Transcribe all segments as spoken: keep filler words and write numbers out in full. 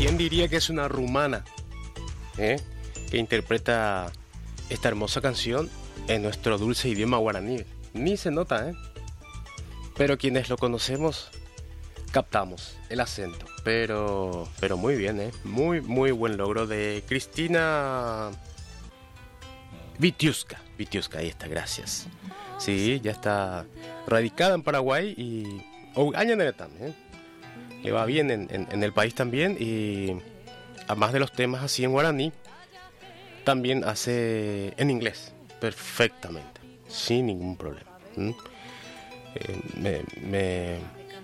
¿Quién diría que es una rumana, eh, que interpreta esta hermosa canción en nuestro dulce idioma guaraní? Ni se nota, ¿eh? Pero quienes lo conocemos captamos el acento. Pero, pero muy bien, ¿eh? Muy, muy buen logro de Cristina Vitiuska. Vitiuska, ahí está, gracias. Sí, ya está radicada en Paraguay y... o año en el también, ¿eh? Le va bien en, en, en el país también, y además de los temas así en guaraní, también hace en inglés perfectamente, sin ningún problema. ¿Mm? Eh, me, me...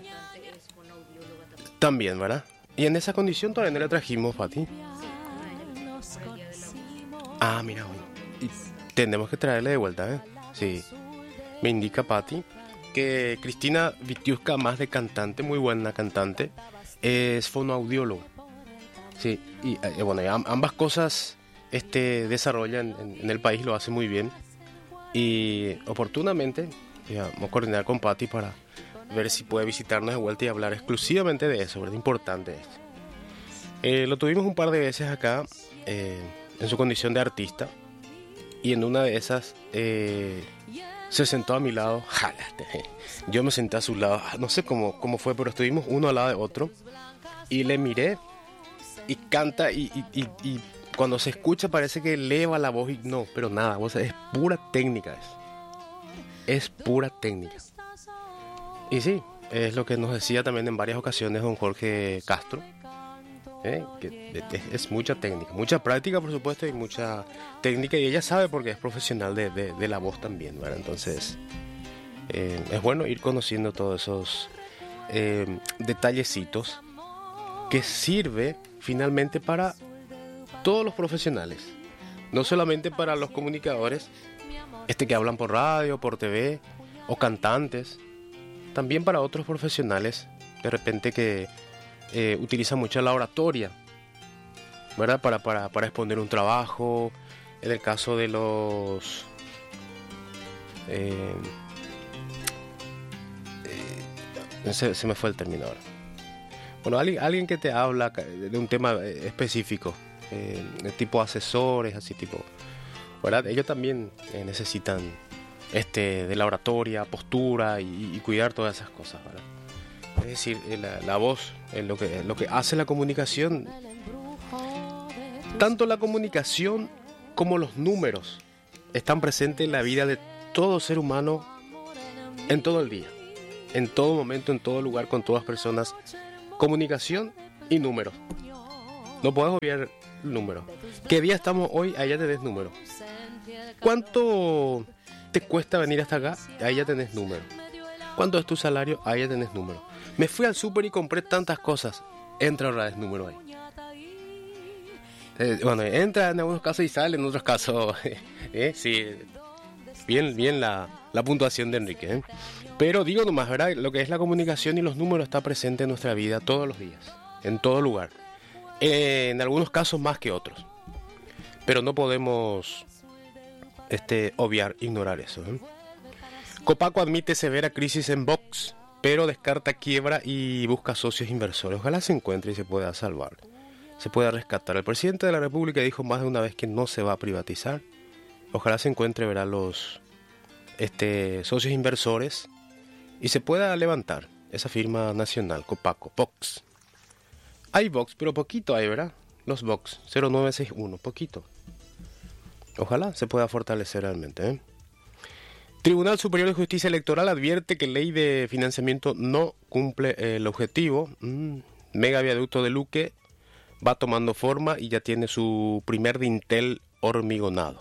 También, ¿verdad? Y en esa condición todavía no le trajimos, Pati. Ah, mira, bueno. Y tenemos que traerle de vuelta, ¿eh? Sí. Me indica Pati que Cristina Vitiuska, más de cantante, muy buena cantante, es fonoaudiólogo. Sí, y eh, bueno, ambas cosas este, desarrollan en, en el país, lo hace muy bien. Y oportunamente ya, vamos a coordinar con Pati para ver si puede visitarnos de vuelta y hablar exclusivamente de eso, ¿verdad? Importante esto. Eh, lo tuvimos un par de veces acá, eh, en su condición de artista, y en una de esas eh, se sentó a mi lado. Yo me senté a su lado, no sé cómo, cómo fue, pero estuvimos uno al lado de otro, y le miré, y canta, y, y, y, y cuando se escucha parece que eleva la voz, y no, pero nada, o sea, es pura técnica, es, es pura técnica. Y sí, es lo que nos decía también en varias ocasiones don Jorge Castro, ¿eh? Que es mucha técnica, mucha práctica por supuesto, y mucha técnica, y ella sabe porque es profesional de, de, de la voz también, ¿verdad? Entonces eh, es bueno ir conociendo todos esos eh, detallecitos que sirve finalmente para todos los profesionales, no solamente para los comunicadores este que hablan por radio, por T V, o cantantes, también para otros profesionales de repente que eh, utilizan mucho la oratoria, ¿verdad? Para, para, para exponer un trabajo. En el caso de los eh, eh, se, se me fue el término ahora. Bueno, alguien, alguien que te habla de un tema específico, eh, de tipo asesores, así tipo, ¿verdad? Ellos también eh, necesitan este de la oratoria, postura y, y cuidar todas esas cosas, ¿verdad? Es decir, la, la voz, lo que, lo que hace la comunicación, tanto la comunicación como los números están presentes en la vida de todo ser humano en todo el día, en todo momento, en todo lugar, con todas personas. Comunicación y números. No puedes obviar el número. ¿Qué día estamos hoy? Ahí ya tenés número. ¿Cuánto te cuesta venir hasta acá? Ahí ya tenés número. ¿Cuánto es tu salario? Ahí ya tenés número. Me fui al súper y compré tantas cosas. Entra otra vez número ahí. Eh, bueno, entra en algunos casos y sale en otros casos. eh, sí, bien, bien la, la puntuación de Enrique. ¿eh? Pero digo nomás, ¿verdad? Lo que es la comunicación y los números está presente en nuestra vida todos los días, en todo lugar. Eh, en algunos casos más que otros. Pero no podemos este, obviar, ignorar eso. ¿eh? Copaco admite severa crisis en Vox, pero descarta quiebra y busca socios inversores. Ojalá se encuentre y se pueda salvar, se pueda rescatar. El presidente de la República dijo más de una vez que no se va a privatizar. Ojalá se encuentre, verá, los este, socios inversores y se pueda levantar esa firma nacional, Copaco, Vox. Hay Vox, pero poquito hay, ¿verdad? Los Vox, cero nueve seis uno, poquito. Ojalá se pueda fortalecer realmente, ¿eh? Tribunal Superior de Justicia Electoral advierte que ley de financiamiento no cumple el objetivo. Mm, mega viaducto de Luque va tomando forma y ya tiene su primer dintel hormigonado.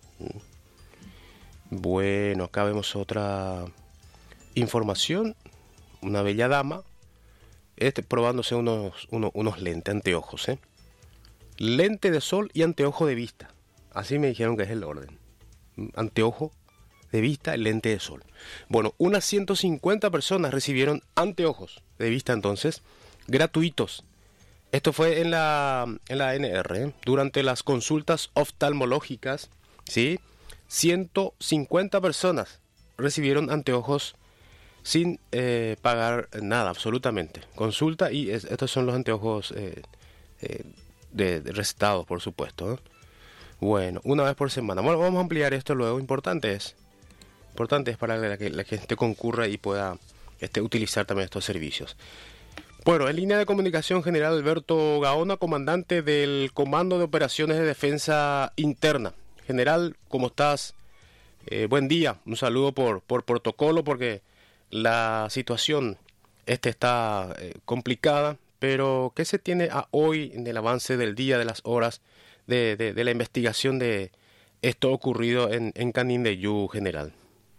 Mm. Bueno, acá vemos otra información. Una bella dama este, probándose unos, unos, unos lentes, anteojos. ¿eh? Lente de sol y anteojo de vista. Así me dijeron que es el orden. Anteojo de vista, lente de sol. Bueno, unas ciento cincuenta personas recibieron anteojos de vista entonces, gratuitos. Esto fue en la, en la A N R, ¿eh? Durante las consultas oftalmológicas, ¿sí? ciento cincuenta personas recibieron anteojos sin eh, pagar nada, absolutamente. Consulta y es, estos son los anteojos eh, eh, de, de recetados, por supuesto, ¿eh? Bueno, una vez por semana. Bueno, vamos a ampliar esto luego. Importante es, importante es para la que la gente concurra y pueda este, utilizar también estos servicios. Bueno, en línea de comunicación, general Alberto Gaona, comandante del Comando de Operaciones de Defensa Interna. General, ¿cómo estás? Eh, buen día, un saludo por, por protocolo porque la situación este está eh, complicada, pero ¿qué se tiene a hoy en el avance del día, de las horas de, de, de la investigación de esto ocurrido en, en Canindeyú, general?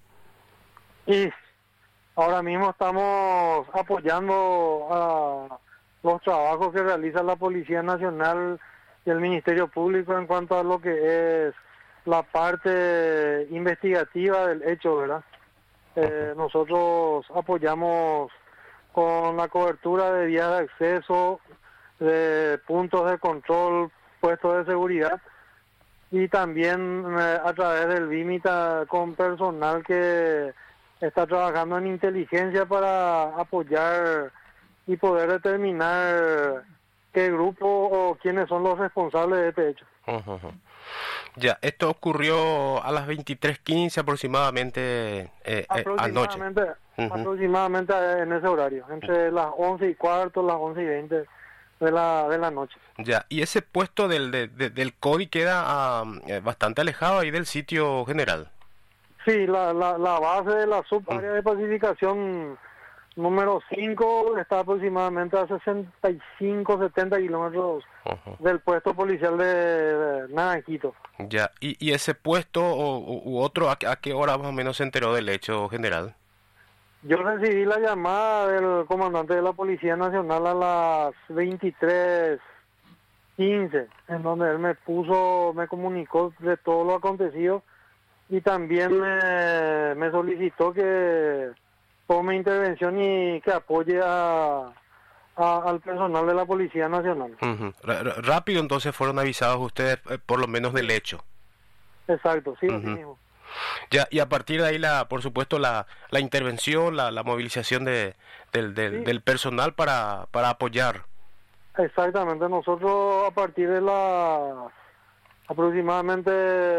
Y ahora mismo estamos apoyando a los trabajos que realiza la Policía Nacional y el Ministerio Público en cuanto a lo que es la parte investigativa del hecho, ¿verdad? Eh, nosotros apoyamos con la cobertura de vías de acceso, de puntos de control, puestos de seguridad y también eh, a través del BIMITA con personal que está trabajando en inteligencia para apoyar y poder determinar qué grupo o quiénes son los responsables de este hecho. Uh-huh. Ya, esto ocurrió a las veintitrés quince aproximadamente, eh, aproximadamente eh, anoche. Uh-huh. Aproximadamente en ese horario, entre las once y cuarto, las once y veinte de la, de la noche. Ya, y ese puesto del, de, de, del C O D I queda uh, bastante alejado ahí del sitio general. Sí, la, la, la base de la subárea uh-huh. de pacificación número cinco está aproximadamente a sesenta y cinco, setenta kilómetros uh-huh. del puesto policial de, de Naranjito. Ya, ¿y, y ese puesto o, u otro, ¿a, a qué hora más o menos se enteró del hecho, general? Yo recibí la llamada del comandante de la Policía Nacional a las veintitrés quince, en donde él me puso, me comunicó de todo lo acontecido y también me, me solicitó que tome intervención y que apoye a, a, al personal de la Policía Nacional. Uh-huh. Rápido entonces fueron avisados ustedes, eh, por lo menos del hecho. Exacto, sí, uh-huh. así mismo. Ya, y a partir de ahí, la, por supuesto, la, la intervención, la, la movilización de, del, del, sí. del personal para, para apoyar. Exactamente, nosotros a partir de la aproximadamente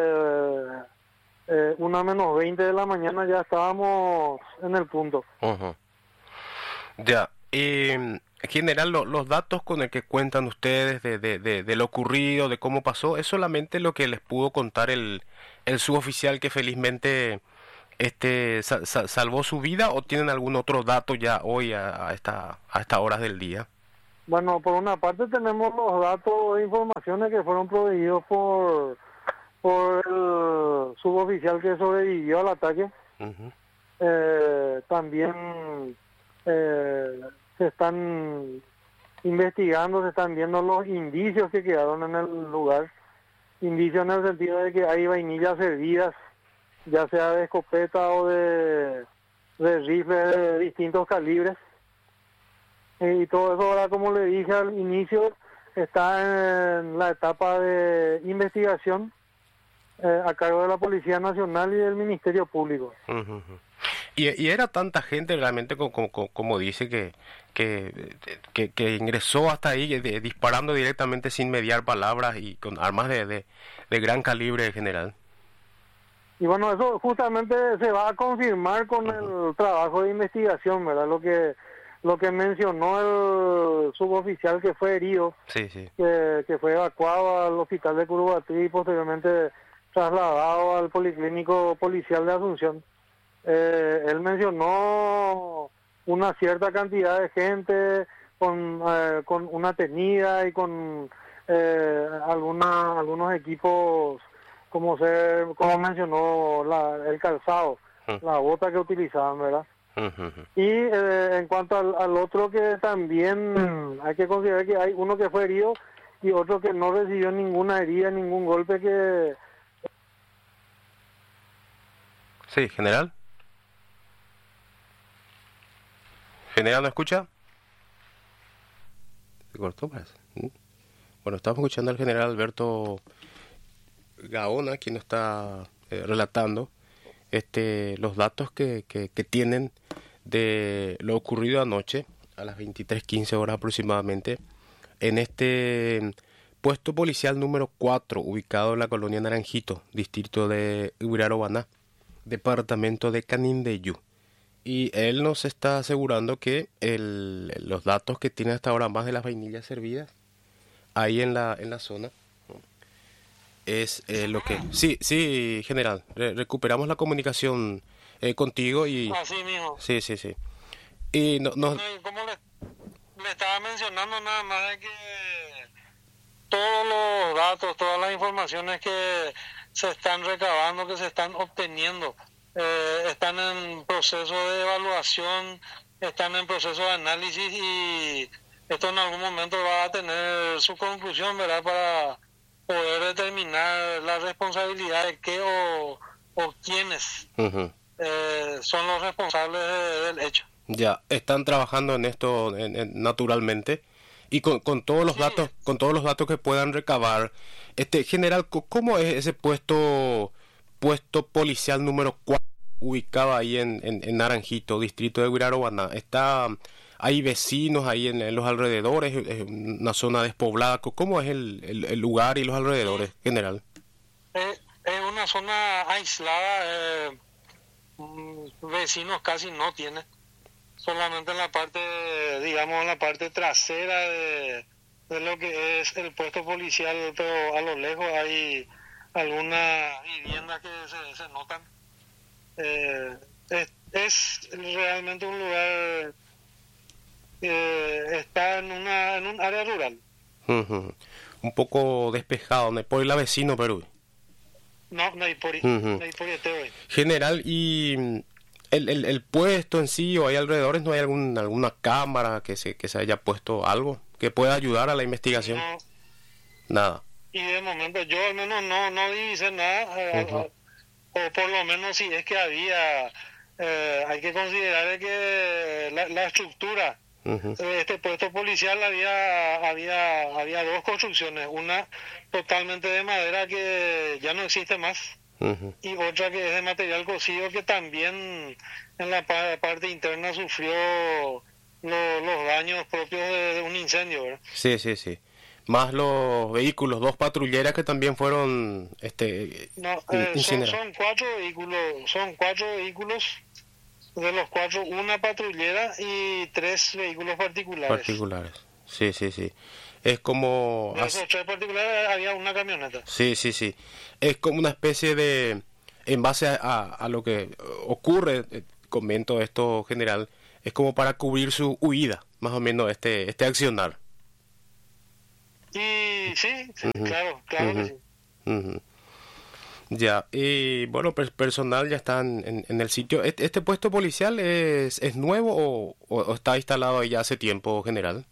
eh, una menos veinte de la mañana ya estábamos en el punto. Uh-huh. Ya, eh, en general, lo, los datos con el que cuentan ustedes de, de, de, de lo ocurrido, de cómo pasó, ¿es solamente lo que les pudo contar el, el suboficial que felizmente este sa, sa, salvó su vida, o tienen algún otro dato ya hoy a, a, esta, a estas horas del día? Bueno, por una parte tenemos los datos e informaciones que fueron proveídos por, por el suboficial que sobrevivió al ataque. Uh-huh. Eh, también eh, se están investigando, se están viendo los indicios que quedaron en el lugar. Indicios en el sentido de que hay vainillas servidas, ya sea de escopeta o de, de rifles de distintos calibres. Y todo eso, ahora, como le dije al inicio, está en la etapa de investigación eh, a cargo de la Policía Nacional y del Ministerio Público. Uh-huh. Y, y era tanta gente realmente como, como, como dice que, que, que, que ingresó hasta ahí de, disparando directamente sin mediar palabras y con armas de, de, de gran calibre, general. Y bueno, eso justamente se va a confirmar con uh-huh. el trabajo de investigación, ¿verdad? Lo que lo que mencionó el suboficial que fue herido, sí, sí. Que, que fue evacuado al hospital de Curubatí y posteriormente trasladado al Policlínico Policial de Asunción. Eh, él mencionó una cierta cantidad de gente con, eh, con una tenida y con eh, alguna, algunos equipos, como, se, como mencionó la, el calzado, uh-huh. la bota que utilizaban, ¿verdad? Uh-huh. Y eh, en cuanto al, al otro, que también hay que considerar que hay uno que fue herido y otro que no recibió ninguna herida, ningún golpe. Que sí, general. General, ¿no escucha? Se cortó, parece. Bueno, estamos escuchando al general Alberto Gaona, quien nos está eh, relatando este los datos que, que, que tienen de lo ocurrido anoche a las veintitrés quince horas aproximadamente en este puesto policial número cuatro, ubicado en la colonia Naranjito, distrito de Urarobaná, departamento de Canindeyú. Y él nos está asegurando que el, los datos que tiene hasta ahora más de las vainillas servidas ahí en la, en la zona es eh, lo que... Sí, sí, general, re- recuperamos la comunicación eh, contigo y... Así mismo. Sí, sí, sí. Y no, no, No, y como le, le estaba mencionando nada más de que todos los datos, todas las informaciones que se están recabando, que se están obteniendo, eh, están en proceso de evaluación, están en proceso de análisis y esto en algún momento va a tener su conclusión, ¿verdad? Para poder determinar la responsabilidad de qué o, o quiénes ujú. eh, son los responsables de- del hecho. Ya, están trabajando en esto en- en- naturalmente y con, con todos los Sí. datos, con todos los datos que puedan recabar. Este, general, co- ¿cómo es ese puesto puesto policial número cuatro ubicado ahí en, en, en Naranjito, distrito de Guirarobaná? Está, hay vecinos ahí en, en los alrededores, es una zona despoblada. Co- ¿Cómo es el, el, el lugar y los alrededores, general? Es, es una zona aislada, eh, mm, vecinos casi no tiene, solamente en la parte, digamos, en la parte trasera de, de lo que es el puesto policial, pero a lo lejos hay algunas viviendas que se, se notan. Eh, es, es realmente un lugar que está en, una, en un área rural. Ujú. Un poco despejado, ¿no? Por el vecino Perú. No, no hay por, Ujú. no hay por este hoy. General, y mm, el, el, el puesto en sí o hay alrededores, ¿no hay algún, alguna cámara que se, que se haya puesto algo que pueda ayudar a la investigación? No, Nada. y de momento yo al menos no, no divisé nada, eh, Ujú. o por lo menos si es que había, eh, hay que considerar de que la, la estructura Ujú. de este puesto policial había, había, había dos construcciones, una totalmente de madera que ya no existe más Ujú. y otra que es de material cocido que también en la pa- parte interna sufrió lo- los daños propios de, de un incendio, ¿verdad? Sí, sí, sí. Más los vehículos, dos patrulleras que también fueron este No, in- eh, son, incineradas. son cuatro vehículos, son cuatro vehículos, de los cuatro una patrullera y tres vehículos particulares. Particulares. Sí, sí, sí. Es como... De esos tres particulares había una camioneta. Sí, sí, sí. Es como una especie de... En base a, a- a lo que ocurre, eh, comento esto general, es como para cubrir su huida, más o menos este este accionar. Y sí, sí, Ujú, claro, claro que ujú, sí. ujú. Ya, y bueno, per- personal ya están en, en el sitio. ¿Este, este puesto policial es, es nuevo o, o- o está instalado ahí ya hace tiempo, general?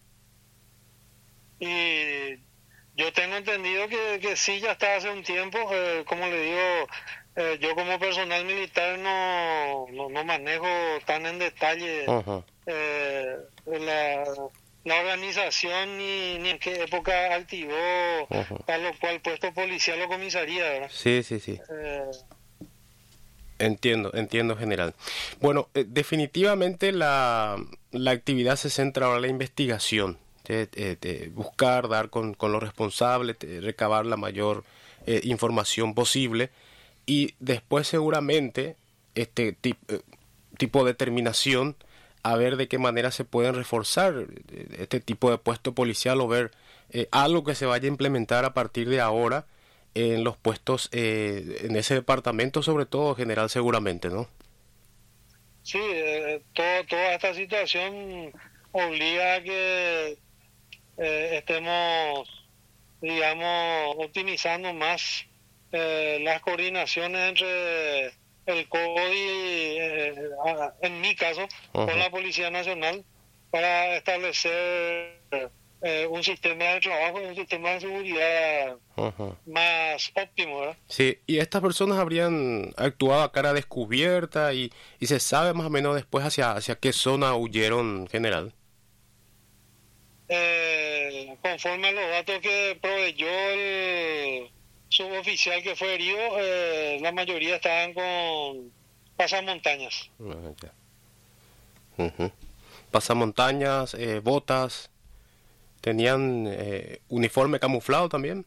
Y yo tengo entendido que, que sí, ya está hace un tiempo, eh, como le digo, eh, yo como personal militar no, no, no manejo tan en detalle Ajá. eh, la, la organización ni, ni en qué época activó Ajá. a lo cual puesto policial o comisaría, ¿verdad? Sí, sí, sí. Eh, Entiendo, entiendo, general. Bueno, eh, definitivamente la, la actividad se centra ahora en la investigación, de, de- de buscar, dar con, con los responsables, de recabar la mayor eh, información posible y después seguramente este tip- eh, tipo de determinación a ver de qué manera se pueden reforzar eh, este tipo de puesto policial o ver eh, algo que se vaya a implementar a partir de ahora en los puestos eh, en ese departamento, sobre todo general, seguramente, ¿no? sí, eh, todo, toda esta situación obliga a que eh, estemos, digamos, optimizando más eh, las coordinaciones entre el CODI, eh, a- en mi caso, Ajá. con la Policía Nacional, para establecer eh, un sistema de trabajo y un sistema de seguridad Ajá. más óptimo, ¿verdad? Sí, y estas personas habrían actuado a cara descubierta y, y se sabe más o menos después hacia, hacia qué zona huyeron, general. Eh, conforme a los datos que proveyó el suboficial que fue herido, eh, la mayoría estaban con pasamontañas. Ah, ya. Ujú. Pasamontañas, eh, botas, ¿Tenían eh, uniforme camuflado también?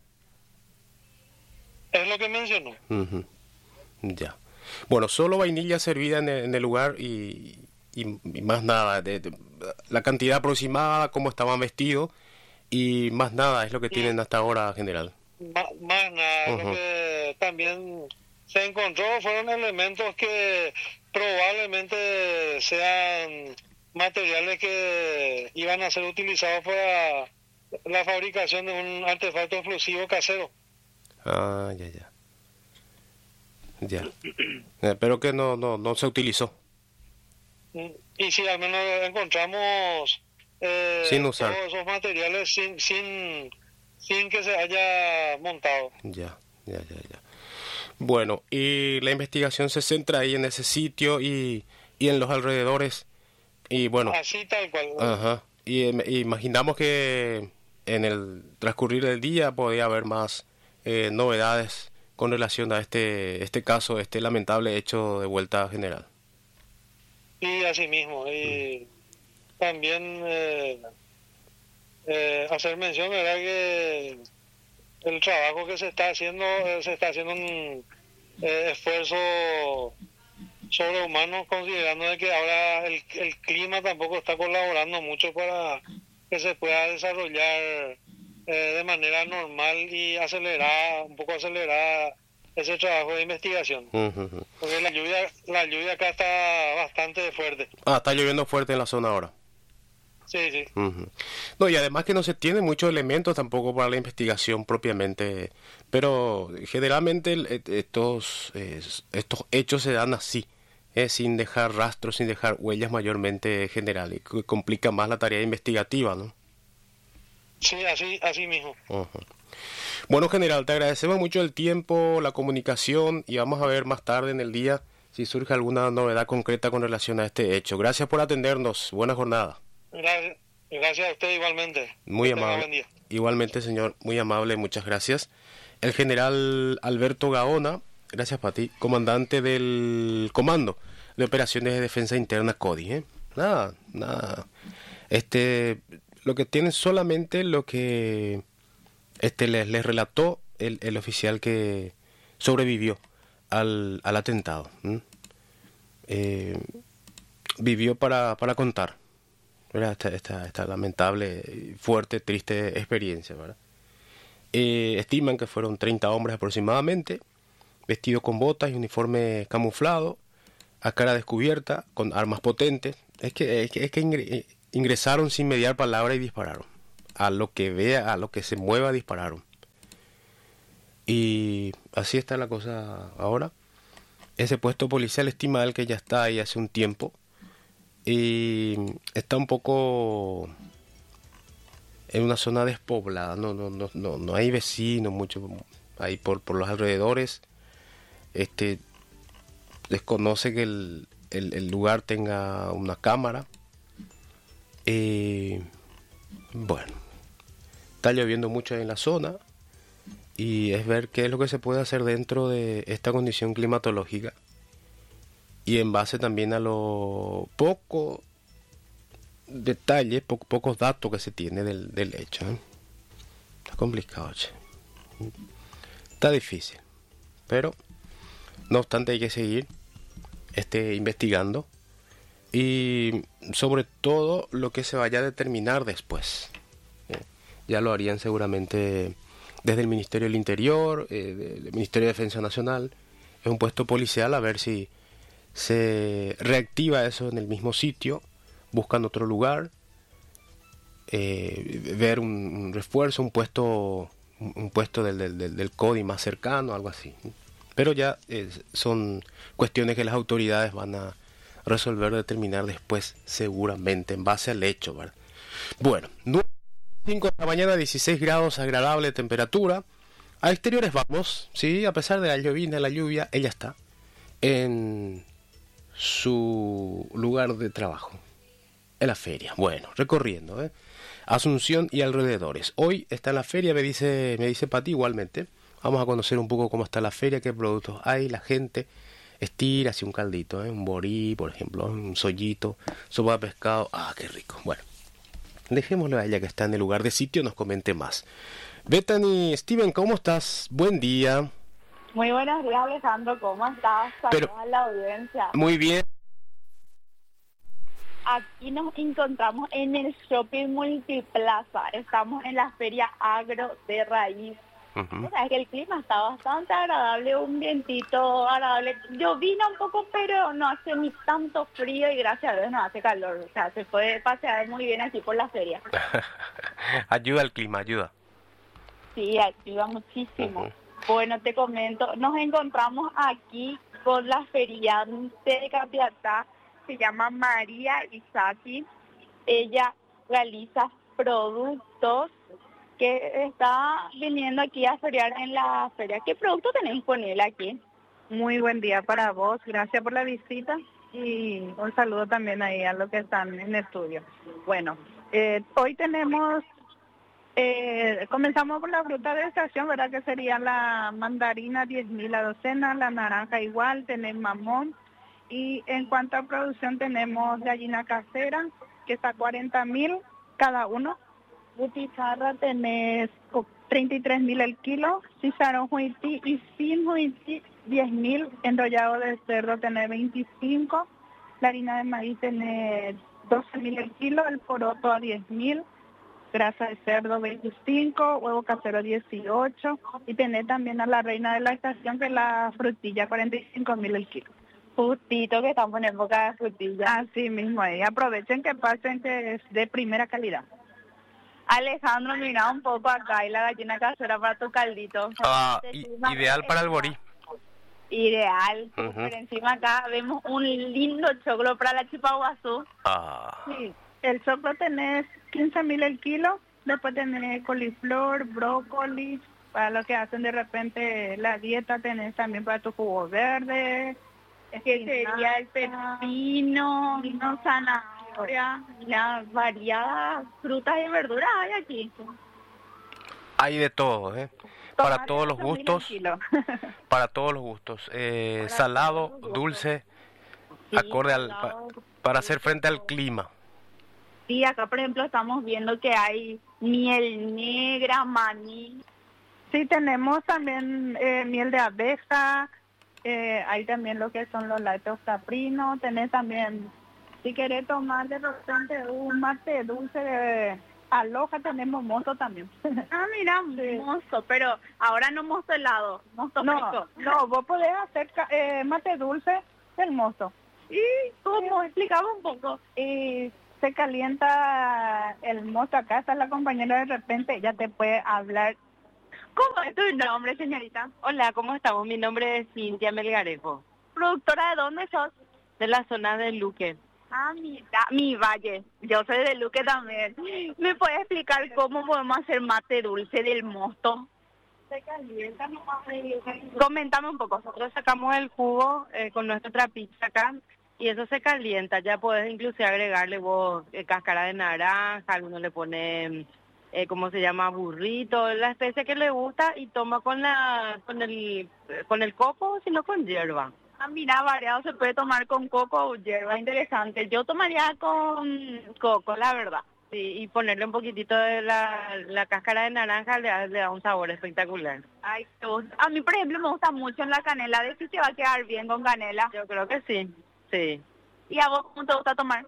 Es lo que mencionó. Uh-huh. Ya. Bueno, solo vainilla servida en el, en el lugar y, y, y más nada. De, de, la cantidad aproximada, cómo estaban vestidos y más nada es lo que Sí. tienen hasta ahora, general. Más, más nada. Uh-huh. Lo que también se encontró fueron elementos que probablemente sean materiales que iban a ser utilizados para la fabricación de un artefacto explosivo casero. Ah, ya, ya. Ya. Eh, pero que no, no, no se utilizó. Y si al menos encontramos eh, Sin usar. todos esos materiales sin, sin, sin que se haya montado. Ya, ya, ya, ya. Bueno, y la investigación se centra ahí en ese sitio y, y en los alrededores. Y bueno, Así tal cual. ajá. Y em, imaginamos que en el transcurrir del día podía haber más eh, novedades con relación a este este caso, este lamentable hecho de vuelta general. Y así mismo. Y también eh, eh, hacer mención, ¿verdad?, que el trabajo que se está haciendo, eh, se está haciendo un eh, esfuerzo sobrehumano, considerando de que ahora el, el clima tampoco está colaborando mucho para que se pueda desarrollar eh, de manera normal y acelerada, un poco acelerada ese trabajo de investigación. Uh-huh. Porque la lluvia, la lluvia acá está bastante fuerte. Ah, está lloviendo fuerte en la zona ahora. Sí, sí. Uh-huh. No, y además que no se tiene muchos elementos tampoco para la investigación propiamente, pero generalmente el- estos eh, estos hechos se dan así, eh, sin dejar rastros, sin dejar huellas mayormente generales, que complica más la tarea investigativa, ¿no? Sí, así, así mismo. Uh-huh. Bueno, general, te agradecemos mucho el tiempo, la comunicación y vamos a ver más tarde en el día si surge alguna novedad concreta con relación a este hecho. Gracias por atendernos. Buena jornada. Gracias, gracias a usted igualmente. Muy Que tenga amable. buen día. Igualmente, señor, muy amable, muchas gracias. El general Alberto Gaona, gracias para ti, comandante del Comando de Operaciones de Defensa Interna CODI, ¿eh? Nada, nada. Este, lo que tienen solamente lo que este les, les relató el, el oficial que sobrevivió al, al atentado. ¿m? Eh, vivió para, para contar. ¿Verdad? Esta, esta, esta lamentable, fuerte, triste experiencia, ¿verdad? Eh, estiman que fueron treinta hombres aproximadamente, vestidos con botas y uniforme camuflado, a cara descubierta, con armas potentes. Es que, es que, es que ingre- ingresaron sin mediar palabra y dispararon. A lo que vea, a lo que se mueva, dispararon. Y así está la cosa ahora. Ese puesto policial estima él que ya está ahí hace un tiempo. Y está un poco en una zona despoblada, no no no no no hay vecinos mucho ahí por por los alrededores. Este desconoce que el, el, el lugar tenga una cámara. Eh, bueno, está lloviendo mucho ahí en la zona y es ver qué es lo que se puede hacer dentro de esta condición climatológica. Y en base también a los pocos detalles, po pocos datos que se tiene del, del hecho. ¿eh? Está complicado, che. Está difícil. Pero, no obstante, hay que seguir este, investigando. Y sobre todo lo que se vaya a determinar después. ¿eh? Ya lo harían seguramente desde el Ministerio del Interior, eh, del Ministerio de Defensa Nacional. Es un puesto policial, a ver si se reactiva eso en el mismo sitio, buscan otro lugar, eh, ver un, un refuerzo, un puesto un puesto del, del, del, del CODI más cercano, algo así. Pero ya eh, son cuestiones que las autoridades van a resolver, determinar después, seguramente, en base al hecho, ¿verdad? Bueno, nueve cinco de la mañana, dieciséis grados, agradable temperatura. A exteriores vamos, sí, a pesar de la llovina, la lluvia, ella está en su lugar de trabajo, en la feria. Bueno, recorriendo, ¿eh? Asunción y alrededores. Hoy está en la feria, me dice, me dice Pati igualmente. Vamos a conocer un poco cómo está la feria, qué productos hay, la gente estira así un caldito, ¿eh? Un borí, por ejemplo, un sollito, sopa de pescado. Ah, qué rico. Bueno, Dejémoslo a ella que está en el lugar de sitio, nos comente más. Bethany, Steven, ¿cómo estás? Buen día. Muy buenos días, Alejandro, ¿cómo estás? Saludos Pero, a la audiencia. Muy bien. Aquí nos encontramos en el Shopping Multiplaza. Estamos en la Feria Agro de Raíz. Uh-huh. O sea, es que el clima está bastante agradable, un vientito agradable. Llovina un poco, pero no hace ni tanto frío y gracias a Dios no hace calor. O sea, se puede pasear muy bien aquí por la feria. Ayuda el clima, ayuda. Sí, ayuda muchísimo. Uh-huh. Bueno, te comento, nos encontramos aquí con la feriante de Capiatá, se llama María Isaki. Ella realiza productos que está viniendo aquí a feriar en la feria. ¿Qué producto tenés disponible aquí? Muy buen día para vos, gracias por la visita y un saludo también ahí a los que están en estudio. Bueno, eh, hoy tenemos, eh, comenzamos por la fruta de estación, ¿verdad? Que sería la mandarina diez mil la docena, la naranja igual, tenemos mamón y en cuanto a producción tenemos gallina casera que está a cuarenta mil cada uno. Butifarra tenés treinta y tres mil el kilo, chicharrón juití y sin juití diez mil, enrollado de cerdo tenés veinticinco, la harina de maíz tenés doce mil el kilo, el poroto a diez mil, grasa de cerdo veinticinco, huevo casero dieciocho y tenés también a la reina de la estación que es la frutilla cuarenta y cinco mil el kilo. Justito que estamos en época de frutilla. Así mismo ahí, aprovechen que pasen que es de primera calidad. Alejandro, mira un poco acá y la gallina casera para tu caldito. Ah, ideal para el borí. Ideal. Uh-huh. Pero encima acá vemos un lindo choclo para la chipaguazú. Ah. Sí, el choclo tenés quince mil el kilo, después tenés coliflor, brócoli, para los que hacen de repente la dieta tenés también para tu jugo verde. Que sería el pepino, no zanahoria, las variadas frutas y verduras hay aquí. Hay de todo, ¿eh? Para todos los gustos. Para todos los gustos. Eh, salado, dulce, sí, acorde al pa, para hacer frente al clima. Sí, acá por ejemplo estamos viendo que hay miel negra, maní. Sí, tenemos también eh, miel de abeja. Eh, hay también lo que son los lácteos caprinos, tenés también, si querés tomar de repente un mate dulce de aloja, tenemos mosto también. Ah, mira, sí. Mosto, pero ahora no mosto helado, mosto no, fresco. No, vos podés hacer eh, mate dulce del mosto. ¿Y cómo? Sí. Explicaba un poco. Y se calienta el mosto, acá está la compañera de repente, ella te puede hablar. ¿Cómo es tu nombre, señorita? Hola, ¿cómo estamos? Mi nombre es Cintia Melgarejo. ¿Productora de dónde sos? De la zona de Luque. Ah, mi, mi valle. Yo soy de Luque también. ¿Me puedes explicar cómo podemos hacer mate dulce del mosto? Se calienta nomás. Coméntame un poco. Nosotros sacamos el jugo eh, con nuestra trapita acá y eso se calienta. Ya podés inclusive agregarle vos eh, cáscara de naranja, algunos le ponen... Eh, ¿cómo se llama? Burrito, la especie que le gusta y toma con la con el con el coco, sino con hierba. Ah, mira, variado se puede tomar con coco o hierba, interesante. Yo tomaría con coco, la verdad. Sí, y ponerle un poquitito de la, la cáscara de naranja le da, le da un sabor espectacular. Ay, a mí, por ejemplo, me gusta mucho en la canela. ¿De si se va a quedar bien con canela? Yo creo que sí, sí. ¿Y a vos cómo te gusta tomar?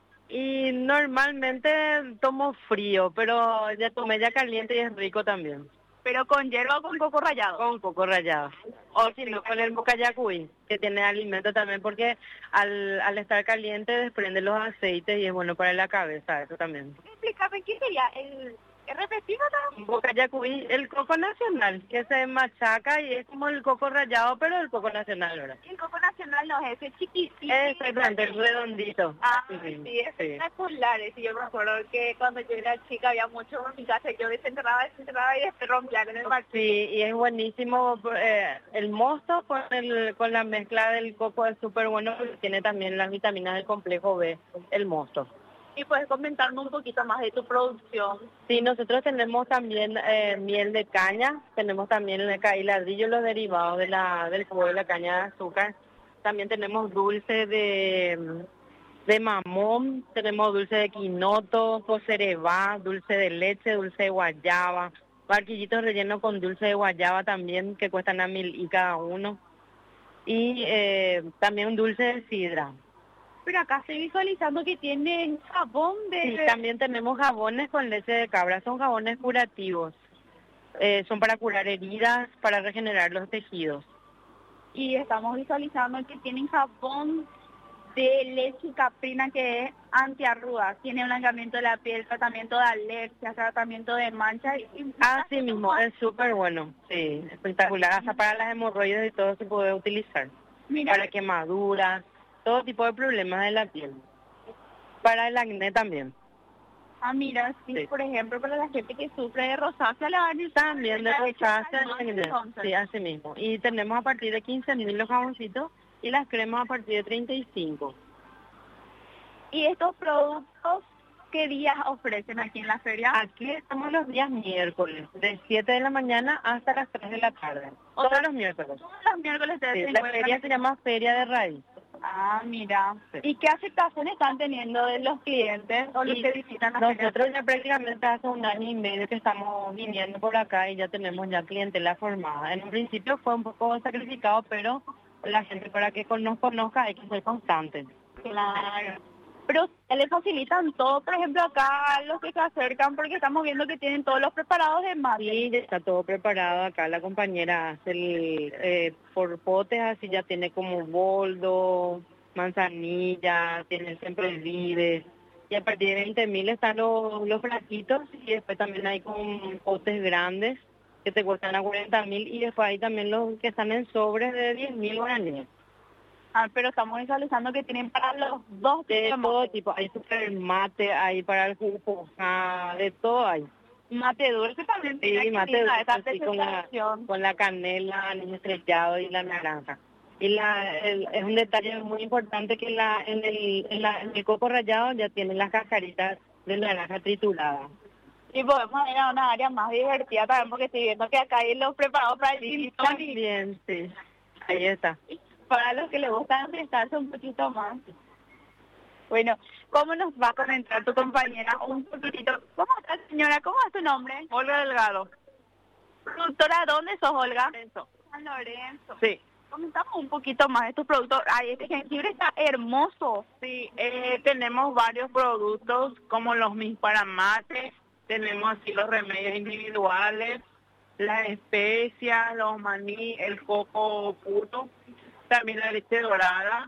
Y normalmente tomo frío, pero ya tomé ya caliente y es rico también. ¿Pero con hierba o con coco rallado? Con coco rallado. O si no, con el mocayacuy, que tiene alimento también, porque al, al estar caliente desprende los aceites y es bueno para la cabeza, eso también. Explícame, ¿qué sería el... ¿Es repetido también? Mocayacuy, el coco nacional, que se machaca y es como el coco rallado, pero el coco nacional, ¿verdad? El coco nacional no es ese chiquitito. Exactamente, el redondito. Ah, sí, sí, es sí. espectacular. Sí, yo me acuerdo que cuando yo era chica había mucho en mi casa, yo desenterraba, desenterraba y después rompía con el martillo. Sí, y es buenísimo. Eh, el mosto con, el, con la mezcla del coco es súper bueno porque tiene también las vitaminas del complejo B, el mosto. ¿Y puedes comentarme un poquito más de tu producción? Sí, nosotros tenemos también eh, miel de caña, tenemos también el ladrillo, los derivados de la, del jugo de la caña de azúcar. También tenemos dulce de, de mamón, tenemos dulce de quinoto, cocerevá, dulce de leche, dulce de guayaba, barquillitos rellenos con dulce de guayaba también, que cuestan a mil y cada uno, y eh, también un dulce de sidra. Pero acá estoy visualizando que tienen jabón de... Sí, también tenemos jabones con leche de cabra, son jabones curativos, eh, son para curar heridas, para regenerar los tejidos. Y estamos visualizando que tienen jabón de leche caprina que es antiarrugas, tiene blanqueamiento de la piel, tratamiento de alergias, tratamiento de manchas. Y... Así mismo, es súper bueno, sí, espectacular, hasta para las hemorroides y todo se puede utilizar. Mira. Para quemaduras, todo tipo de problemas de la piel. Para el acné también. Ah, mira, sí, sí. Por ejemplo, para la gente que sufre de rosácea, la van a usar también de rosácea, sí, así mismo. Y tenemos a partir de quince mil los jaboncitos y las cremas a partir de treinta y cinco. ¿Y estos productos qué días ofrecen aquí en la feria? Aquí estamos los días miércoles, de siete de la mañana hasta las tres de la tarde. O todos los miércoles. Todos los miércoles. Sí, la feria se llama Feria de Raíz. Ah, mira. Sí. ¿Y qué aceptación están teniendo de los clientes o los que visitan la feria? Nosotros ya prácticamente hace un año y medio que estamos viniendo por acá y ya tenemos ya clientela formada. En un principio fue un poco sacrificado, pero la gente para que nos conozca hay que ser constante. Claro. Pero les facilitan todo, por ejemplo, acá los que se acercan, porque estamos viendo que tienen todos los preparados de mate. Sí, está todo preparado acá. La compañera hace el, eh, por potes, así ya tiene como boldo, manzanilla, tiene siempre vides. Y a partir de veinte mil están los, los flaquitos y después también hay con potes grandes que te cuestan a cuarenta mil y después hay también los que están en sobres de diez mil guaraníes. Ah, pero estamos visualizando que tienen para los dos de todo tipo, hay super mate, hay para el jugo, ah, de todo hay. Mate dulce también. Sí, mate dulce, sí, con, la, con la canela, el estrellado y la naranja. Y la, el, es un detalle muy importante que la, en, el, en, la, en el coco rallado ya tienen las cascaritas de naranja triturada. Y podemos ir a una área más divertida también, porque estoy viendo que acá hay los preparados para el sí, también, sí, ahí está. Para los que les gusta prestarse un poquito más. Bueno, ¿cómo nos va a comentar tu compañera un poquitito? ¿Cómo está, señora? ¿Cómo es tu nombre? Olga Delgado. ¿Productora dónde sos, Olga? Lorenzo. San Lorenzo. Sí. Comentamos un poquito más de tus productos. Ay, este jengibre está hermoso. Sí, eh, tenemos varios productos como los mis para mate, tenemos así los remedios individuales, las especias, los maní, el coco puro. También la leche dorada,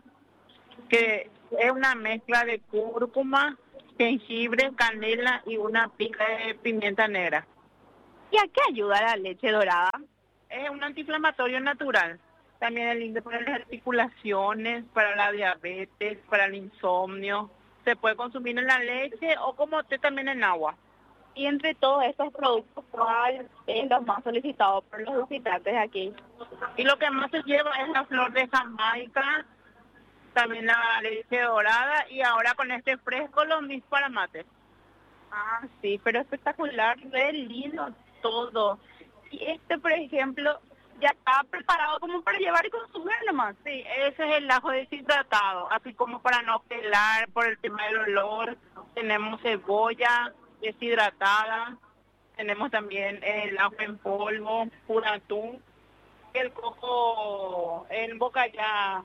que es una mezcla de cúrcuma, jengibre, canela y una pizca de pimienta negra. ¿Y a qué ayuda la leche dorada? Es un antiinflamatorio natural. También es lindo para las articulaciones, para la diabetes, para el insomnio. Se puede consumir en la leche o como té también en agua. Y entre todos estos productos, ¿cuál es los más solicitados por los visitantes de aquí? Y lo que más se lleva es la flor de Jamaica, también la leche dorada y ahora con este fresco los mis para mate. Ah, sí, pero espectacular, re lindo todo. Y este, por ejemplo, ya está preparado como para llevar y consumir nomás. Sí, ese es el ajo deshidratado, así como para no pelar por el tema del olor. Tenemos cebolla deshidratada, tenemos también el ajo en polvo, pura atún, el coco en boca ya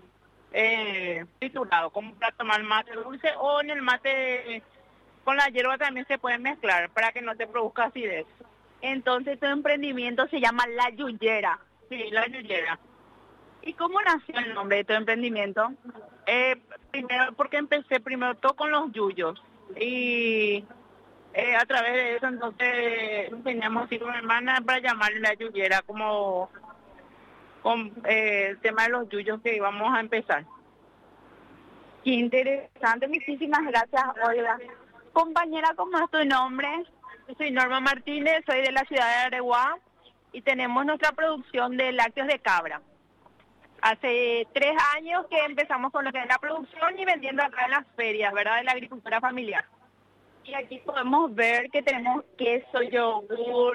eh, triturado, como para tomar mate dulce o en el mate con la hierba también se puede mezclar para que no te produzca acidez. Entonces tu emprendimiento se llama La Yuyera. Sí, La Yuyera. ¿Y cómo nació el nombre de tu emprendimiento? Eh, primero porque empecé primero todo con los yuyos y Eh, a través de eso entonces enseñamos así con mi hermana para llamarle La Yuyera como con eh, el tema de los yuyos que íbamos a empezar. Qué interesante, muchísimas gracias, Olga. Compañera, ¿cómo es tu nombre? Yo soy Norma Martínez, soy de la ciudad de Areguá y tenemos nuestra producción de lácteos de cabra. Hace tres años que empezamos con lo que es la producción y vendiendo acá en las ferias, ¿verdad? De la agricultura familiar. Y aquí podemos ver que tenemos queso, yogur,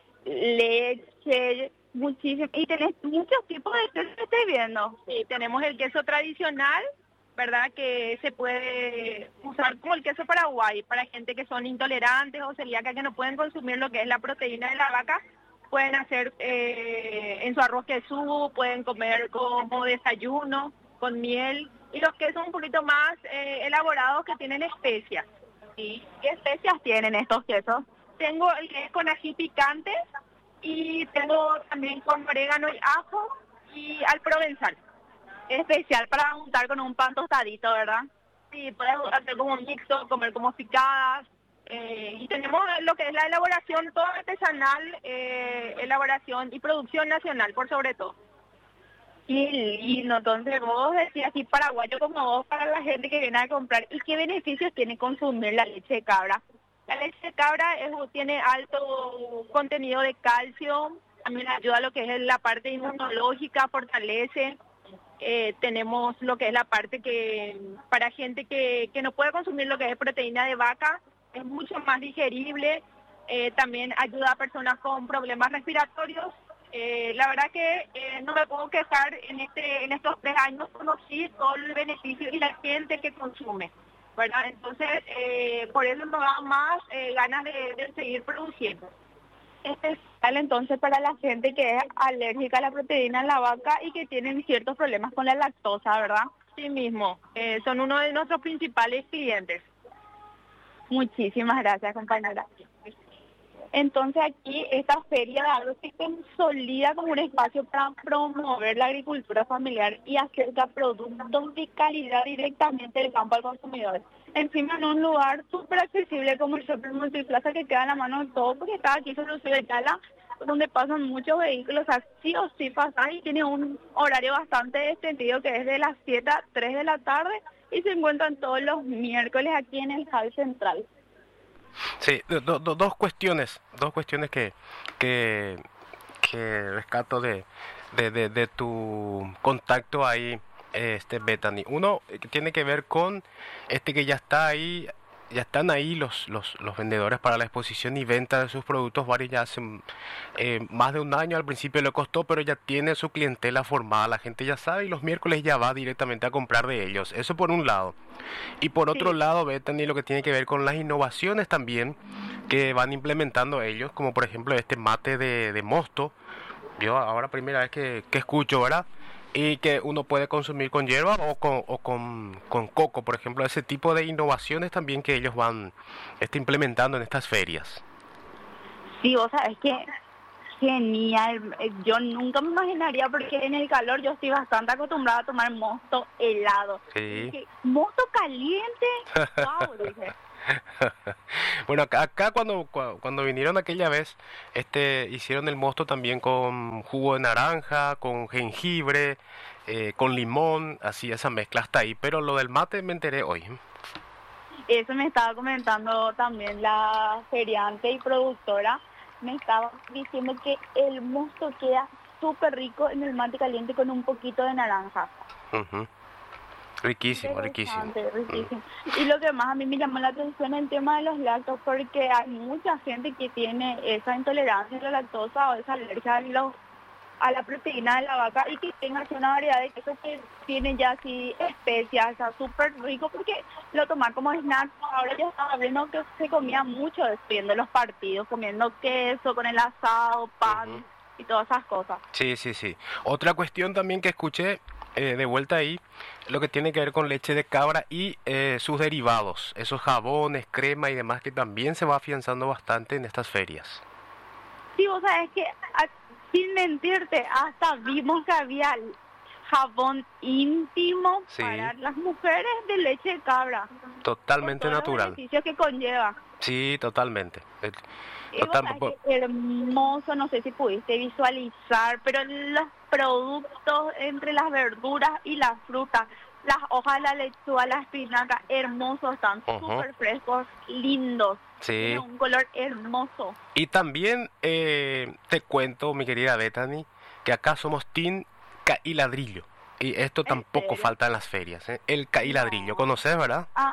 leche, muchísimo. Y tenés muchos tipos de queso que estoy viendo. Sí, tenemos el queso tradicional, ¿verdad? Que se puede usar como el queso Paraguay para gente que son intolerantes o celíacas que no pueden consumir lo que es la proteína de la vaca. Pueden hacer eh, en su arroz quesú, pueden comer como desayuno, con miel. Y los quesos un poquito más eh, elaborados que tienen especias. ¿Sí? ¿Qué especias tienen estos quesos? Tengo el que es con ají picante y tengo también con orégano y ajo y al provenzal. Especial para untar con un pan tostadito, ¿verdad? Sí, puedes hacer como un mixto, comer como picadas. Eh, y tenemos lo que es la elaboración toda artesanal, eh, elaboración y producción nacional, por sobre todo. Qué lindo, entonces vos decías así paraguayo como vos para la gente que viene a comprar. ¿Y qué beneficios tiene consumir la leche de cabra? La leche de cabra es, tiene alto contenido de calcio, también ayuda a lo que es la parte inmunológica, fortalece. Eh, tenemos lo que es la parte que para gente que, que no puede consumir lo que es proteína de vaca, es mucho más digerible. Eh, también ayuda a personas con problemas respiratorios. Eh, la verdad que eh, no me puedo quejar, en este en estos tres años conocí todo el beneficio y la gente que consume, ¿verdad? Entonces, eh, por eso me da más eh, ganas de, de seguir produciendo. Especial entonces para la gente que es alérgica a la proteína en la vaca y que tienen ciertos problemas con la lactosa, ¿verdad? Sí mismo, eh, son uno de nuestros principales clientes. Muchísimas gracias, compañera. Entonces aquí esta feria de agro se consolida como un espacio para promover la agricultura familiar y acerca productos de calidad directamente del campo al consumidor. Encima en un lugar súper accesible como el Super Multiplaza que queda en la mano de todo, porque está aquí sobre el sur de Cala, donde pasan muchos vehículos, así o sí pasar, y tiene un horario bastante extendido que es de las siete a tres de la tarde y se encuentran todos los miércoles aquí en el hall central. Sí, do, do, dos cuestiones, dos cuestiones que que, que rescato de, de, de, de tu contacto ahí, este Bethany. Uno que tiene que ver con este que ya está ahí, ya están ahí los, los, los vendedores para la exposición y venta de sus productos. Varios ya hace eh, más de un año, al principio le costó, pero ya tiene su clientela formada, la gente ya sabe y los miércoles ya va directamente a comprar de ellos. Eso por un lado. Y por otro sí. lado, Bethany, lo que tiene que ver con las innovaciones también que van implementando ellos, como por ejemplo este mate de, de mosto. Yo ahora primera vez que, que escucho, ¿verdad? Y que uno puede consumir con hierba o con, o con, con coco, por ejemplo, ese tipo de innovaciones también que ellos van este, implementando en estas ferias. Sí, o sea, es que genial. Yo nunca me imaginaría, porque en el calor yo estoy bastante acostumbrada a tomar mosto helado. Sí. Dije, mosto caliente, wow, dije. Bueno, acá, acá cuando cuando vinieron aquella vez, este hicieron el mosto también con jugo de naranja, con jengibre, eh, con limón, así esa mezcla está ahí, pero lo del mate me enteré hoy. Eso me estaba comentando también la feriante y productora, me estaba diciendo que el mosto queda súper rico en el mate caliente con un poquito de naranja. Uh-huh. Riquísimo, riquísimo. riquísimo. Y lo que más a mí me llamó la atención es el tema de los lácteos, porque hay mucha gente que tiene esa intolerancia a la lactosa o esa alergia a, los, a la proteína de la vaca y que tenga así una variedad de quesos que tienen ya así especias, está súper rico, porque lo toman como snack. Ahora ya estaba viendo que se comía mucho viendo los partidos, comiendo queso con el asado, pan uh-huh. y todas esas cosas. Sí, sí, sí. Otra cuestión también que escuché Eh, de vuelta ahí, lo que tiene que ver con leche de cabra y eh, sus derivados, esos jabones, crema y demás, que también se va afianzando bastante en estas ferias. Sí, vos sabés que, a, sin mentirte, hasta vimos que había jabón íntimo sí. para las mujeres de leche de cabra. Totalmente natural. Los beneficios que conlleva. Sí, totalmente. Total, es hermoso, no sé si pudiste visualizar, pero los productos entre las verduras y las frutas, las hojas de la lechuga, la espinaca, hermosos, están uh-huh. súper frescos, lindos, sí. tienen un color hermoso. Y también eh, te cuento, mi querida Bethany, que acá somos team caíladrillo, y esto tampoco serio? falta en las ferias, ¿eh? El caíladrillo, no. ¿Conoces, verdad? Ah,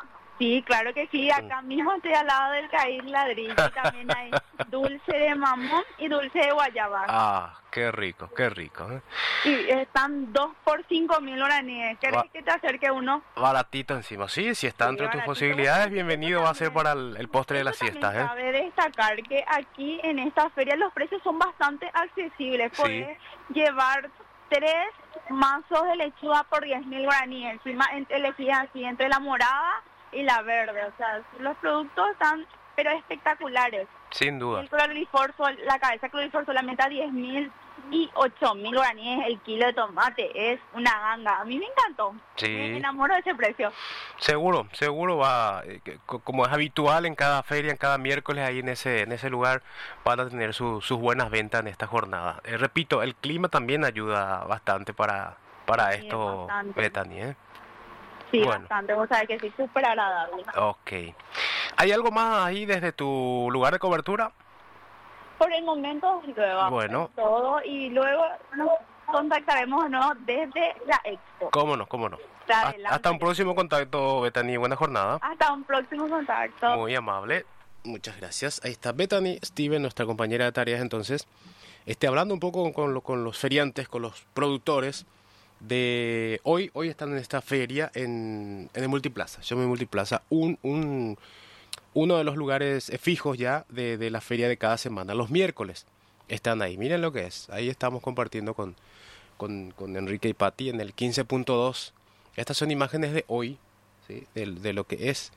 Sí, claro que sí. Acá mismo estoy al lado del Caíz Ladrillo. También hay dulce de mamón y dulce de guayaba. Ah, qué rico, qué rico. ¿eh? Y están dos por cinco mil guaraníes. ¿Querés Va- que te acerque uno? Baratito encima. Sí, si está Sí, entre tus baratito. posibilidades, bienvenido va a ser para el, el postre de la Eso también siesta. ¿eh? cabe destacar que aquí en esta feria los precios son bastante accesibles. Sí. Puedes llevar tres mazos de lechuga por diez mil guaraníes. Encima en- elegís así entre la morada y la verde. O sea, los productos están pero espectaculares. Sin duda. El clorilifor, sol- la cabeza clorilifor solamente a diez mil y ocho mil guaraníes el kilo de tomate. Es una ganga. A mí me encantó. Sí. Me enamoro de ese precio. Seguro, seguro va, eh, que co- como es habitual en cada feria, en cada miércoles ahí en ese en ese lugar van a tener su- sus buenas ventas en esta jornada. Eh, repito, el clima también ayuda bastante para para Sí, esto, bastante. Bethany, ¿eh? Sí, Bueno. bastante. Vos sabés que sí, súper agradable. Ok. ¿Hay algo más ahí desde tu lugar de cobertura? Por el momento, luego Bueno. es todo y luego nos contactaremos ¿no? desde la expo. ¿Cómo no? ¿Cómo no? Hasta Ha- adelante. Hasta un próximo contacto, Bethany. Buena jornada. Hasta un próximo contacto. Muy amable. Muchas gracias. Ahí está Bethany Steven, nuestra compañera de tareas entonces, este, hablando un poco con, con lo- con los feriantes, con los productores de hoy. Hoy están en esta feria en, en el Multiplaza. Yo me Multiplaza, un, un, uno de los lugares eh, fijos ya de, de la feria de cada semana. Los miércoles están ahí. Miren lo que es. Ahí estamos compartiendo con, con, con Enrique y Patti en el quince punto dos. Estas son imágenes de hoy, ¿sí? de, de lo que es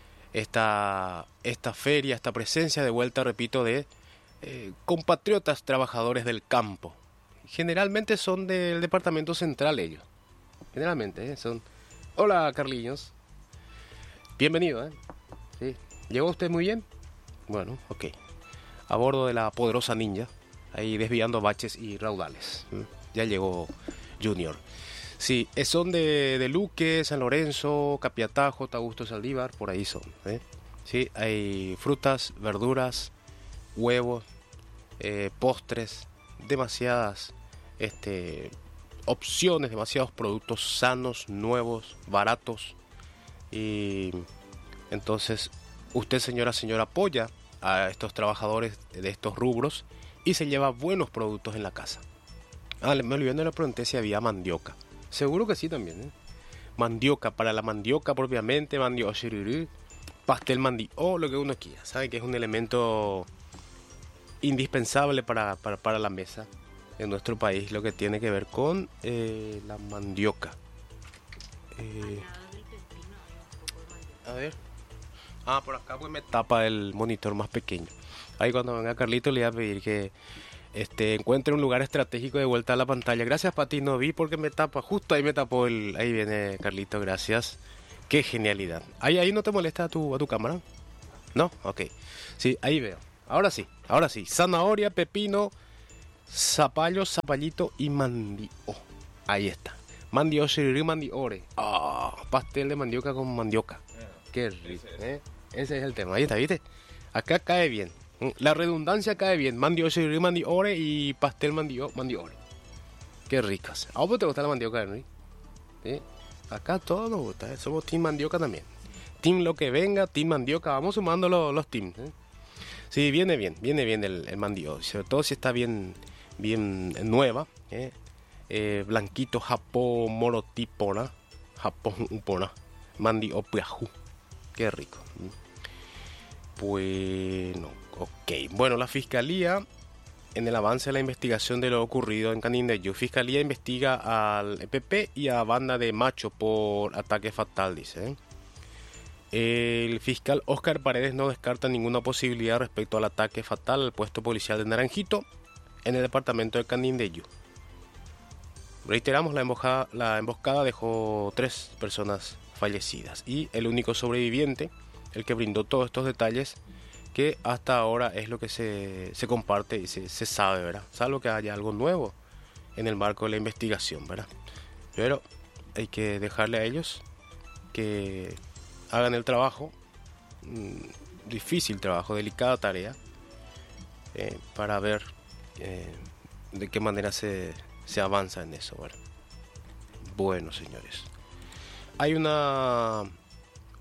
esta, esta feria, esta presencia de vuelta, repito, de eh, compatriotas trabajadores del campo. Generalmente son del departamento central ellos. Generalmente, ¿eh? Son... Hola, Carliños. Bienvenido, ¿eh? Sí. ¿Llegó usted muy bien? Bueno, ok. A bordo de la poderosa Ninja, ahí desviando baches y raudales. ¿Mm? Ya llegó Junior. Sí, eh, son de, de Luque, San Lorenzo, Capiatajo, Augusto Saldívar, por ahí son. ¿eh? Sí, hay frutas, verduras, huevos, eh, postres, demasiadas este, opciones, demasiados productos sanos, nuevos, baratos. Y entonces usted, señora, señora, apoya a estos trabajadores de estos rubros y se lleva buenos productos en la casa. Ah, me olvidé, no le pregunté si había mandioca. Seguro que sí también, ¿eh? Mandioca, para la mandioca propiamente, mandioca, pastel mandi, o lo que uno quiera. Sabe que es un elemento indispensable para, para, para la mesa en nuestro país, lo que tiene que ver con eh, la mandioca. Eh, a ver. Ah, por acá pues me tapa el monitor más pequeño. Ahí cuando venga Carlito le voy a pedir que este, encuentre un lugar estratégico de vuelta a la pantalla. Gracias, Pati, no vi porque me tapa, justo ahí me tapó el... Ahí viene Carlito, gracias. Qué genialidad. Ahí, ahí no te molesta a tu, a tu cámara. ¿No? Ok. Sí, ahí veo. Ahora sí, ahora sí. Zanahoria, pepino, zapallo, zapallito y mandío. Ahí está. Mandío, shiriri, mandiore. Ah, pastel de mandioca con mandioca. Qué rico, ¿eh? Ese es el tema. Ahí está, ¿viste? Acá cae bien. La redundancia cae bien. Mandio, shiriri, mandiore y pastel mandio, mandiore. Qué ricas. ¿A vos te gusta la mandioca, Henry? ¿Sí? Acá todo nos gusta, ¿eh? Somos team mandioca también. Team lo que venga, team mandioca. Vamos sumando los, los teams, ¿eh? Sí, viene bien, viene bien el, el mandio. Sobre todo si está bien, bien nueva, ¿eh? Eh, blanquito, Japón, morotipona. Japón, upona. Mandio, piajú. Qué rico. Bueno, ok. Bueno, la Fiscalía, en el avance de la investigación de lo ocurrido en Canindeyú, Fiscalía investiga al E P P y a banda de Macho por ataque fatal, dice. El fiscal Óscar Paredes no descarta ninguna posibilidad respecto al ataque fatal al puesto policial de Naranjito en el departamento de Canindeyú. Reiteramos, la emboscada, la emboscada dejó tres personas fallecidas y el único sobreviviente, el que brindó todos estos detalles, que hasta ahora es lo que se, se comparte y se, se sabe, ¿verdad? Salvo que haya algo nuevo en el marco de la investigación, ¿verdad? Pero hay que dejarle a ellos que hagan el trabajo, mmm, difícil trabajo, delicada tarea, eh, para ver eh, de qué manera se, se avanza en eso, ¿verdad? Bueno, señores, hay una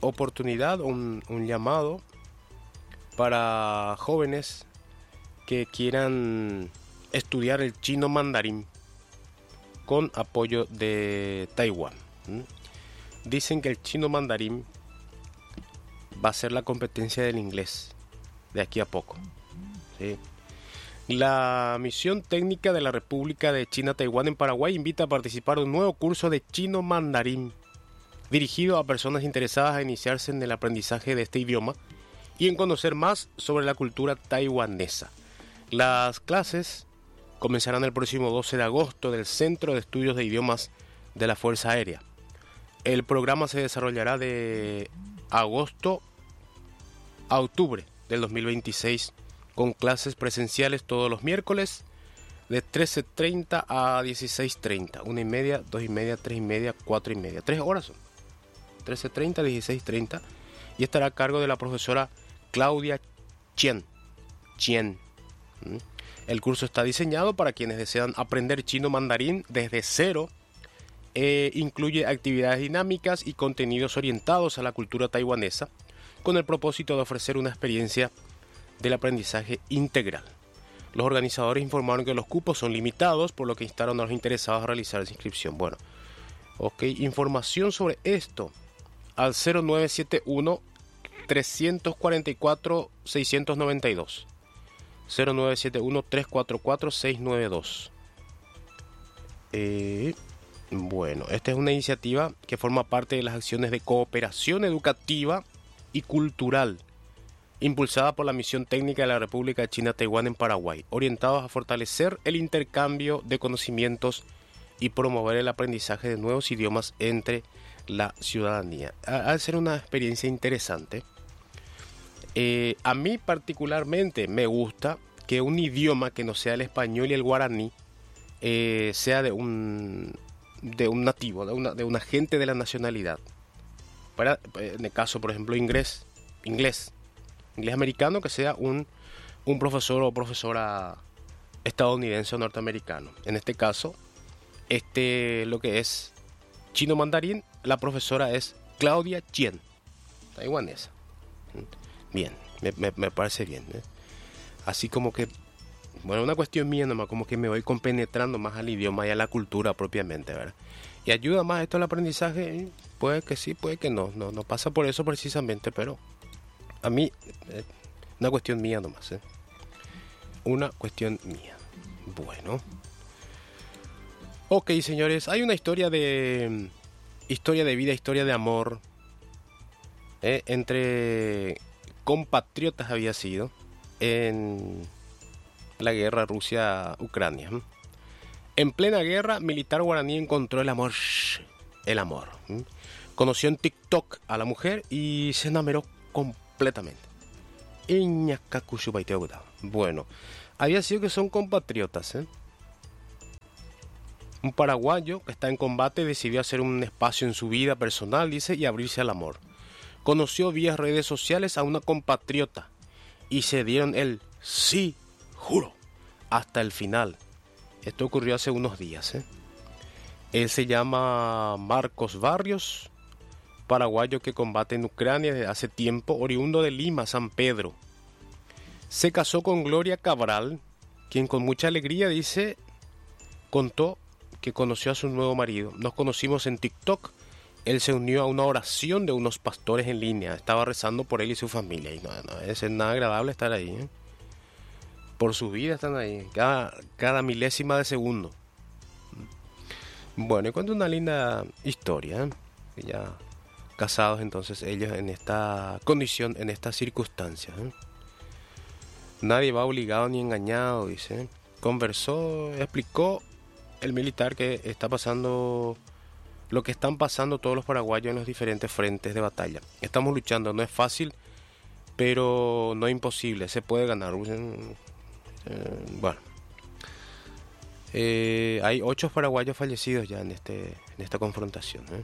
oportunidad, un, un llamado para jóvenes que quieran estudiar el chino mandarín con apoyo de Taiwán. ¿Mm? Dicen que el chino mandarín va a ser la competencia del inglés de aquí a poco. ¿Sí? La misión técnica de la República de China-Taiwán en Paraguay invita a participar en un nuevo curso de chino mandarín dirigido a personas interesadas en iniciarse en el aprendizaje de este idioma y en conocer más sobre la cultura taiwanesa. Las clases comenzarán el próximo doce de agosto del Centro de Estudios de Idiomas de la Fuerza Aérea. El programa se desarrollará de agosto a octubre del dos mil veintiséis con clases presenciales todos los miércoles de trece treinta a dieciséis treinta, una y media, dos y media, tres y media, cuatro y media, tres horas son, trece treinta, dieciséis treinta, y estará a cargo de la profesora Claudia Chien. Chien. El curso está diseñado para quienes desean aprender chino mandarín desde cero. Eh, incluye actividades dinámicas y contenidos orientados a la cultura taiwanesa, con el propósito de ofrecer una experiencia del aprendizaje integral. Los organizadores informaron que los cupos son limitados, por lo que instaron a los interesados a realizar esa inscripción. Bueno, ok, información sobre esto al cero nueve siete uno, tres cuatro cuatro, seis nueve dos. cero nueve siete uno, tres cuatro cuatro, seis nueve dos. Eh, bueno, esta es una iniciativa que forma parte de las acciones de cooperación educativa y cultural impulsada por la Misión Técnica de la República de China-Taiwán en Paraguay, orientados a fortalecer el intercambio de conocimientos y promover el aprendizaje de nuevos idiomas entre la ciudadanía. Ha de ser una experiencia interesante. Eh, a mí particularmente me gusta que un idioma que no sea el español y el guaraní eh, sea de un, de un nativo, de una, de una gente de la nacionalidad. Para, en el caso, por ejemplo, inglés, inglés, inglés americano, que sea un, un profesor o profesora estadounidense o norteamericano. En este caso, este, lo que es chino mandarín, la profesora es Claudia Chien, taiwanesa. Bien, me, me, me parece bien, ¿eh? Así como que, bueno, una cuestión mía nomás, como que me voy compenetrando más al idioma y a la cultura propiamente, ¿verdad? Y ayuda más esto al aprendizaje, puede que sí, puede que no, no, no pasa por eso precisamente, pero a mí, eh, una cuestión mía nomás, ¿eh? Una cuestión mía. Bueno. Ok, señores, hay una historia de, historia de vida, historia de amor, ¿eh? Entre compatriotas había sido en la guerra Rusia-Ucrania. En plena guerra, militar guaraní encontró el amor. El amor. Conoció en TikTok a la mujer y se enamoró completamente. Bueno, había sido que son compatriotas, ¿eh? Un paraguayo que está en combate decidió hacer un espacio en su vida personal, dice, y abrirse al amor. Conoció vía redes sociales a una compatriota y se dieron el sí, juro, hasta el final. Esto ocurrió hace unos días, ¿eh? Él se llama Marcos Barrios, paraguayo que combate en Ucrania desde hace tiempo, oriundo de Lima, San Pedro. Se casó con Gloria Cabral, quien con mucha alegría, dice, contó que conoció a su nuevo marido. Nos conocimos en TikTok. Él se unió a una oración de unos pastores en línea. Estaba rezando por él y su familia. Y no, no es nada agradable estar ahí, ¿eh? Por su vida están ahí, cada, cada milésima de segundo. Bueno, y cuento una linda historia, ¿eh? Ya casados entonces ellos en esta condición, en estas circunstancias, ¿eh? Nadie va obligado ni engañado, dice. Conversó, explicó el militar que está pasando, lo que están pasando todos los paraguayos en los diferentes frentes de batalla. Estamos luchando, no es fácil, pero no es imposible, se puede ganar. Eh, bueno, eh, hay ocho paraguayos fallecidos ya en este, en esta confrontación, ¿eh?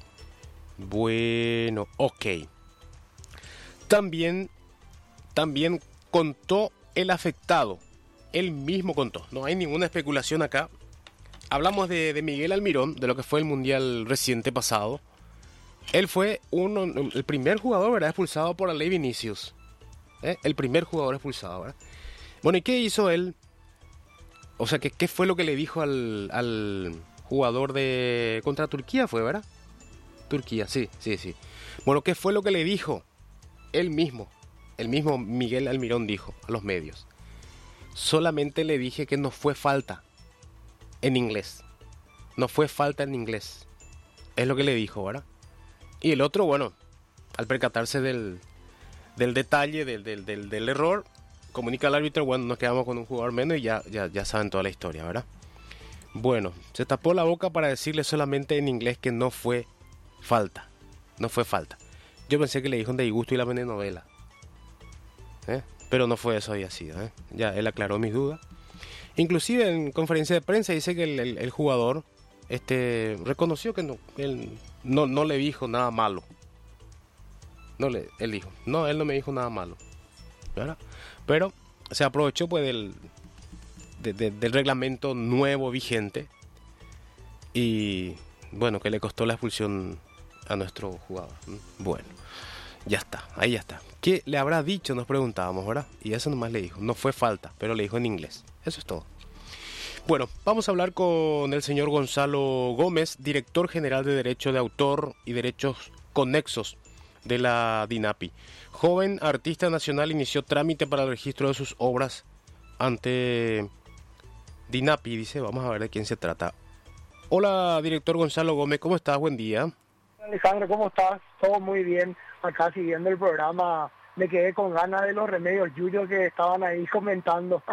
Bueno, ok. También, también contó el afectado, él mismo contó, no hay ninguna especulación acá. Hablamos de, de Miguel Almirón, de lo que fue el mundial reciente pasado, Él fue uno, el primer jugador, ¿verdad?, expulsado por la ley Vinicius. ¿Eh? El primer jugador expulsado, ¿verdad? Bueno, ¿y qué hizo él? O sea, ¿qué, qué fue lo que le dijo al, al jugador de contra Turquía fue, ¿verdad? Turquía, sí, sí, sí. Bueno, ¿qué fue lo que le dijo? Él mismo, el mismo Miguel Almirón dijo a los medios. Solamente le dije que no fue falta en inglés. No fue falta en inglés. Es lo que le dijo, ¿verdad? Y el otro, bueno, al percatarse del, del detalle, del, del, del, del error, comunica al árbitro, bueno, nos quedamos con un jugador menos y ya, ya, ya saben toda la historia, ¿verdad? Bueno, se tapó la boca para decirle solamente en inglés que no fue falta. No fue falta. Yo pensé que le dijo un disgusto y la novela. ¿Eh? Pero no fue eso, había sido. ¿eh? Ya él aclaró mis dudas. Inclusive en conferencia de prensa dice que el, el, el jugador este, reconoció que no, él no, no le dijo nada malo. No le, él dijo, no, él no me dijo nada malo. ¿Verdad? Pero se aprovechó pues del, de, de, del reglamento nuevo vigente y bueno, que le costó la expulsión a nuestro jugador. Bueno, ya está, ahí ya está. ¿Qué le habrá dicho? Nos preguntábamos, ¿verdad? Y eso nomás le dijo, no fue falta, pero le dijo en inglés. Eso es todo. Bueno, vamos a hablar con el señor Gonzalo Gómez, director general de Derecho de Autor y Derechos Conexos de la DINAPI. Joven artista nacional, inició trámite para el registro de sus obras ante DINAPI. Dice, vamos a ver de quién se trata. Hola, director Gonzalo Gómez, ¿cómo estás? Buen día. Alejandro, ¿cómo estás? Todo muy bien. Acá siguiendo el programa, me quedé con ganas de los remedios yuyos que estaban ahí comentando.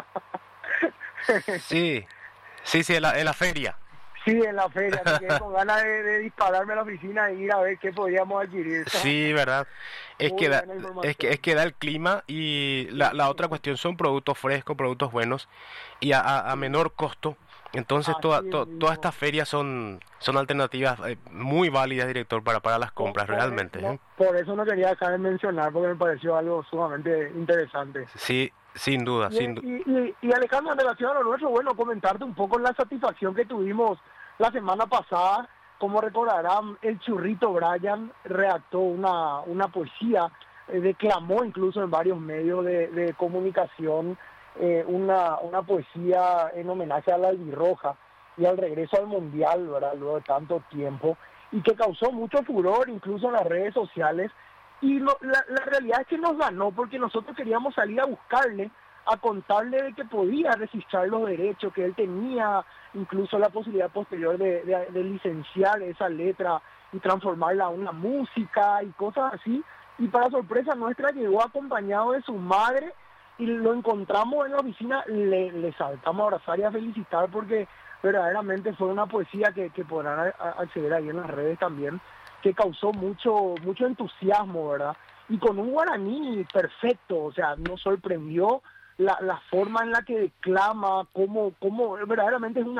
Sí, sí, sí, en la, en la feria. Sí, en la feria, me quedé con ganas de, de dispararme a la oficina e ir a ver qué podíamos adquirir. Sí, verdad. Es que, da, es, que, es que da el clima y la, la otra cuestión son productos frescos, productos buenos y a, a, a menor costo. Entonces toda, to, todas estas ferias son son alternativas eh, muy válidas, director, para, para las compras, por, realmente. No, ¿eh? Por eso no quería dejar de mencionar, porque me pareció algo sumamente interesante. Sí, sin duda. Y, sin du y, y, y Alejandro, en relación a lo nuestro, bueno, comentarte un poco la satisfacción que tuvimos la semana pasada. Como recordarán, el Churrito Brian redactó una, una poesía, eh, declamó incluso en varios medios de, de comunicación, Eh, una, una poesía en homenaje a la albirroja y al regreso al mundial, ¿verdad?, luego de tanto tiempo, y que causó mucho furor incluso en las redes sociales. Y lo, la, la realidad es que nos ganó, porque nosotros queríamos salir a buscarle, a contarle de que podía registrar los derechos, que él tenía incluso la posibilidad posterior de, de, de licenciar esa letra y transformarla a una música y cosas así. Y para sorpresa nuestra llegó acompañado de su madre, y lo encontramos en la oficina, le, le saltamos a abrazar y a felicitar, porque verdaderamente fue una poesía que, que podrán a, a acceder ahí en las redes también, que causó mucho mucho entusiasmo, ¿verdad? Y con un guaraní perfecto, o sea, nos sorprendió la, la forma en la que declama, cómo, cómo verdaderamente es una